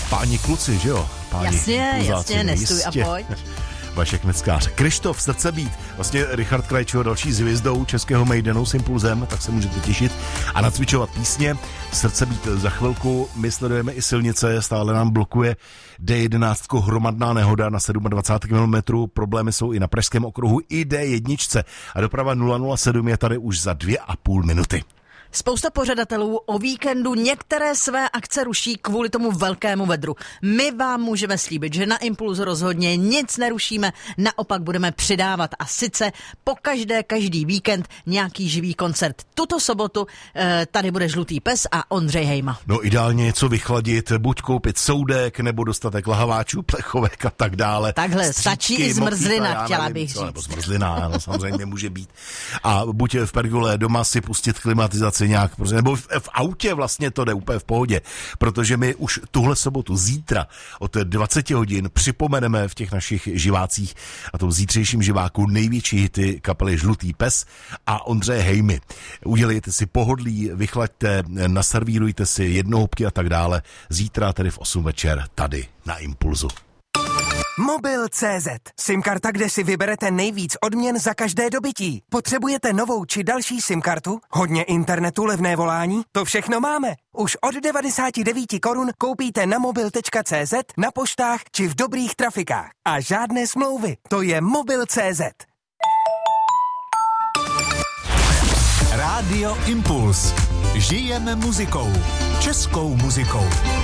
páni kluci, že jo? Páni jasně, nestůj a pojď. Vašek Neckář. Krištof, Srdce být. Vlastně Richard Krajčo, další s hvězdou českého Maidenu s Impulzem, tak se můžete těšit a nacvičovat písně. Srdce být za chvilku. My sledujeme i silnice, stále nám blokuje D11 hromadná nehoda na 27 km. Problémy jsou i na Pražském okruhu, i D1. A doprava 007 je tady už za 2,5 minuty. Spousta pořadatelů o víkendu některé své akce ruší kvůli tomu velkému vedru. My vám můžeme slíbit, že na Impulzu rozhodně nic nerušíme, naopak budeme přidávat a sice každý víkend nějaký živý koncert. Tuto sobotu tady bude Žlutý pes a Ondřej Hejma. No ideálně něco vychladit, buď koupit soudek, nebo dostatek lahaváčů, plechovek a tak dále. Takhle, stříčky, stačí i zmrzlina, chtěla bych říct. Nebo zmrzlina, ano, samozřejmě může být. A buď v pergole doma si pustit klimatizaci nějak, nebo v autě vlastně to jde úplně v pohodě, protože my už tuhle sobotu zítra od 20 hodin připomeneme v těch našich živácích a tom zítřejším živáku největší hity kapely Žlutý pes a Ondřeje Hejmy. Udělejte si pohodlí, vychlaďte, naservírujte si jednohubky a tak dále. Zítra tedy v 8 večer tady na Impulzu. Mobil.cz. SIM-karta, kde si vyberete nejvíc odměn za každé dobytí. Potřebujete novou či další SIM-kartu? Hodně internetu, levné volání? To všechno máme. Už od 99 korun koupíte na mobil.cz, na poštách či v dobrých trafikách. A žádné smlouvy. To je Mobil.cz. Rádio Impuls. Žijeme muzikou. Českou muzikou.